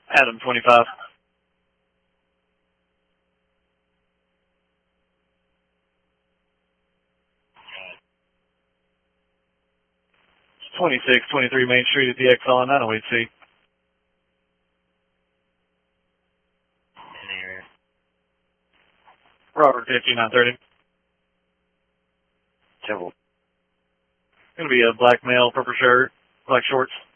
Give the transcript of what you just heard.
Adam 25. 2623 Main Street at the Exxon 908C. Robert 5930. Temple. Gonna be a black male, purple shirt, black shorts.